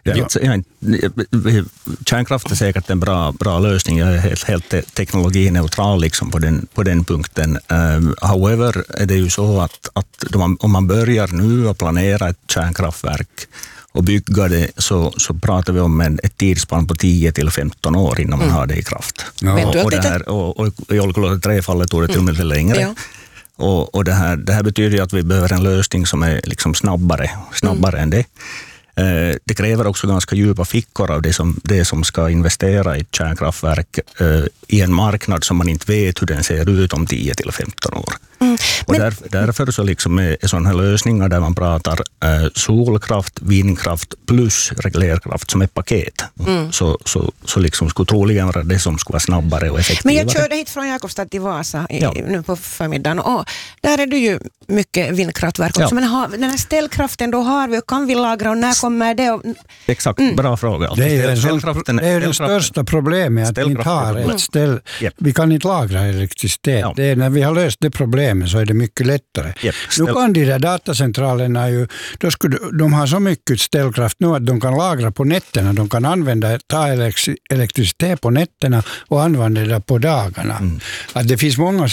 Kärnkraft är säkert en bra lösning. Jag är helt teknologineutral liksom på den punkten. However är det ju så att om man börjar nu att planera ett kärnkraftverk och bygga det så pratar vi om ett tidsspann på 10 till 15 år innan man har det i kraft. Och i Olkiluoto 3-fallet tog det till och med längre. Ja. Och det här betyder att vi behöver en lösning som är liksom snabbare än det. Det kräver också ganska djupa fickor av det som ska investera i ett kärnkraftverk i en marknad som man inte vet hur den ser ut om 10 till 15 år. Och därför så liksom är sådana här lösningar där man pratar solkraft, vindkraft plus reglerkraft som ett paket. Så liksom skulle troligen vara det som skulle vara snabbare och effektivare. Men jag körde hit från Jakobstad till Vasa nu på förmiddagen och där är det ju mycket vindkraftverk också. Men den här ställkraften då har vi och kan vi lagra och när kommer det? Exakt, bra fråga. Det är det största problemet att vi inte har ett ställ. Vi kan inte lagra elektricitet. Ja. Det är när vi har löst det problemet så är det mycket lättare. Nu kan de där datacentralerna ju, de har så mycket ställkraft nu att de kan lagra på nätterna. De kan ta elektricitet på nätterna och använda det på dagarna. Att det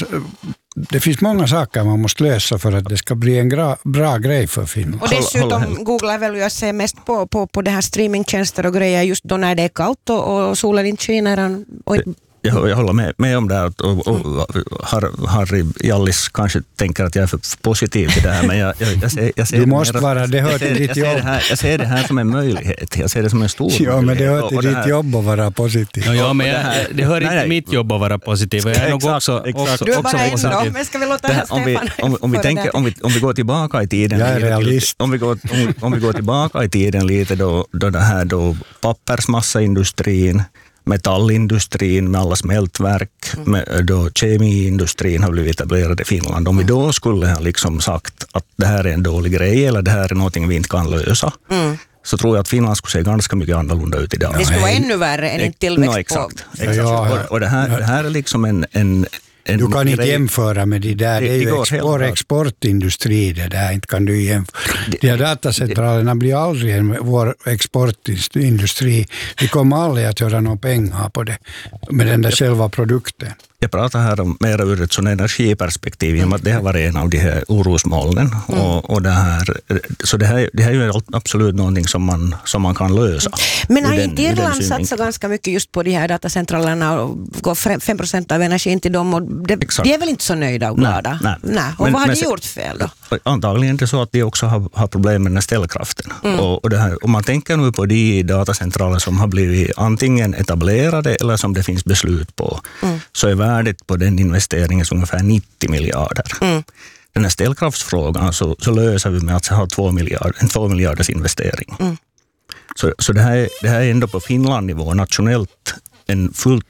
finns många saker man måste lösa för att det ska bli en bra grej för Finland. Och dessutom googlar väl jag ser mest på det här streamingtjänster och grejer just då när det är kallt och solen inte skiner. Jag håller med om det och Harry Jallis kanske tänker att jag är för positiv till det här, men jag ser du måste vara, det hör till ditt jobb. Jag ser det här som en möjlighet. Jag ser det som en stor möjlighet. Ja, men det hör till ditt jobb att vara positiv. Ja, men det hör inte mitt jobb att vara positiv. Jag är nog också du är bara en då, men ska vi låta här Stefan? Om vi går tillbaka i tiden. Jag är realist. Om vi går tillbaka i tiden lite då det här då pappersmassaindustrin, metallindustrin med alla smältverk, då kemiindustrin har blivit etablerad i Finland. Om vi då skulle ha liksom sagt att det här är en dålig grej eller det här är någonting vi inte kan lösa, så tror jag att Finland skulle se ganska mycket annorlunda ut idag. Det skulle vara ännu värre än en tillväxt exakt. Och det här är liksom en du kan inte jämföra med det där. Det är ju exportindustri det där. Inte kan du jämföra. De här datacentralerna blir aldrig vår exportindustri. Vi kommer aldrig att göra några pengar på det med den där själva produkten. Jag pratar här om mer ur ett sådant energiperspektiv, i och med att det har varit en av de här orosmolnen. Och det här, så det här är ju absolut någonting som man kan lösa. Men har inte Irland satsat ganska mycket just på de här datacentralerna och går 5% av energin till dem och de är väl inte så nöjda och glada? Nej. Och vad har de gjort fel då? Antagligen det så att de också har problem med den här ställkraften. Och det här, om man tänker nu på de datacentraler som har blivit antingen etablerade eller som det finns beslut på, så är värdet på den investeringen som ungefär 90 miljarder. Den här ställkraftsfrågan så löser vi med att ha 2 miljarders investering. Så det här är ändå på Finland-nivå nationellt en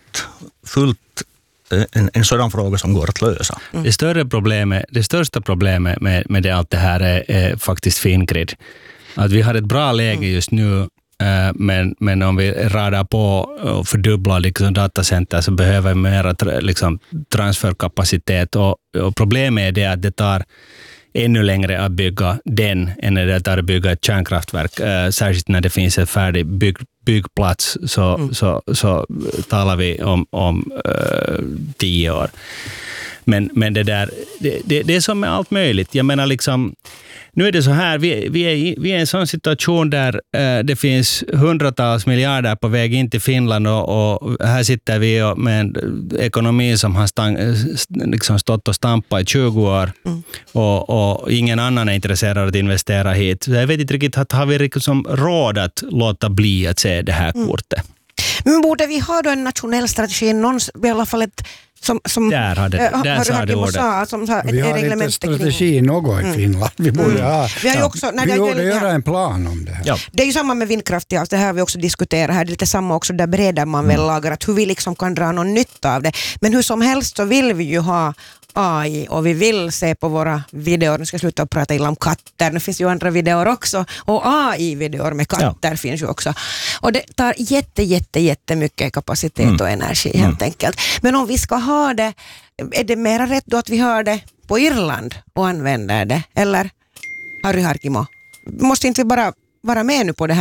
en sådan fråga som går att lösa. Det största problemet med allt det här är faktiskt Fingrid. Att vi har ett bra läge just nu, men om vi radar på och fördubblar liksom datacenter så behöver vi mer liksom transferkapacitet och problemet är det att det tar ännu längre att bygga den än det tar att bygga ett kärnkraftverk. Särskilt när det finns ett färdig byggplats så talar vi om 10 år. Men det där, det är som med allt möjligt. Jag menar liksom, nu är det så här, vi är i en sån situation där det finns hundratals miljarder på väg in till Finland och här sitter vi med en ekonomi som har liksom stått och stampat i 20 år och ingen annan är intresserad att investera hit. Jag vet inte riktigt, har vi liksom råd att låta bli att se det här kortet? Men borde vi ha då en nationell strategi, i alla fall ett som där sa det ordet. Vi har inte strategi något i Finland. Vi borde ha. Vi borde göra en plan om det här. Ja. Det är ju samma med vindkraft. Det här har vi också diskuterat här. Det är lite samma också där breder man väl lagrat. Hur vi liksom kan dra någon nytta av det. Men hur som helst så vill vi ju ha AI och vi vill se på våra videor. Nu ska jag sluta prata illa om katter. Nu finns ju andra videor också. Och AI-videor med katter finns ju också. Och det tar jättemycket kapacitet och energi helt enkelt. Men om vi ska ha det, är det mer rätt då att vi har det på Irland och använder det? Eller Harry Harkimo? Måste inte vi bara vara med nu på det här